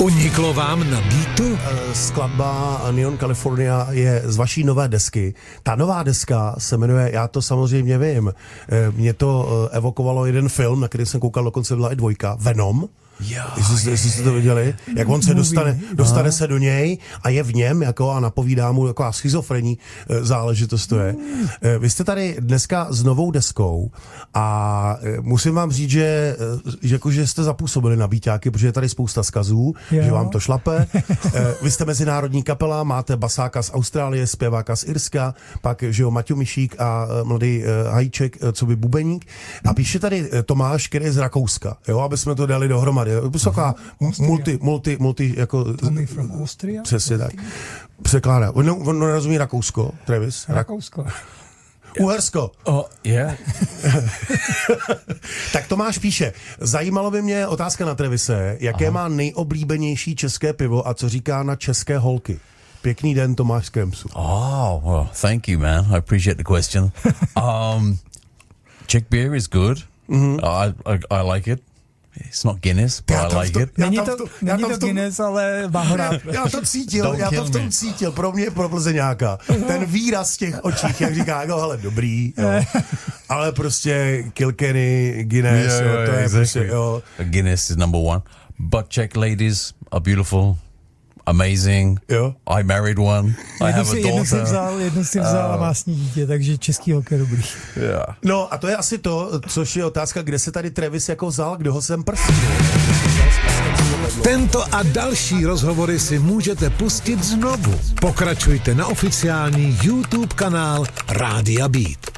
Uniklo vám na beatu? Skladba Neon California je z vaší nové desky. Ta nová deska se jmenuje, já to samozřejmě vím, mě to evokovalo jeden film, na který jsem koukal, dokonce byla i dvojka, Venom. Jestli jste to viděli, jak on se dostane se do něj a je v něm jako a napovídá mu taková schizofrenní záležitost to je. Vy jste tady dneska s novou deskou a musím vám říct, že jste zapůsobili na beatáky, protože je tady spousta skazů, že vám to šlape. Vy jste mezinárodní kapela, máte basáka z Austrálie, zpěváka z Irska, pak že jo, Maťo Mišík a mladý Hajíček, co by bubeník. A píše tady Tomáš, který je z Rakouska, jo, aby jsme to dali dohromady. Vysoká multi jako... Tommy from Austria? Přesně tak. Překládá. On rozumí Rakousko, Travis? Rakousko. Uhersko. Yeah. Tak Tomáš píše, zajímalo by mě otázka na Travise, jaké má nejoblíbenější české pivo a co říká na české holky. Pěkný den, Tomáš z Kempsu. Oh, well, thank you, man. I appreciate the question. Czech beer is good. I like it. It's not Guinness, but I like it. Není to Guinness, ale má ho rád. Já to v tom cítil. Pro mě je pro Plzeňáka. Ten výraz v těch očích, jak říká, jako hele, dobrý, jo. Ale prostě Kilkenny, Guinness, to je exactly. Prostě, jo. Guinness is number one. But Czech ladies are beautiful. Amazing. Jo. I married one. I have a daughter. Jednu si vzal a má s ní dítě, takže český hokej dobrý. Yeah. No a to je asi to, což je otázka, kde se tady Travis jako vzal, kdo ho sem prstil. Tento a další rozhovory si můžete pustit znovu. Pokračujte na oficiální YouTube kanál Rádia Beat.